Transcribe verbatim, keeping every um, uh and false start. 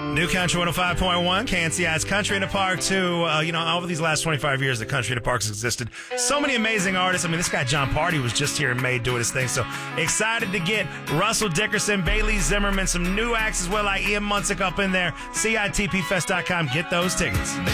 New Country one oh five point one, K N C I's Country in the Park, too. Uh, you know, over these last twenty-five years, the Country in the Park has existed. So many amazing artists. I mean, this guy, John Party, was just here in May doing his thing. So excited to get Russell Dickerson, Bailey Zimmerman, some new acts as well, like Ian Munsick up in there. C I T P fest dot com. Get those tickets.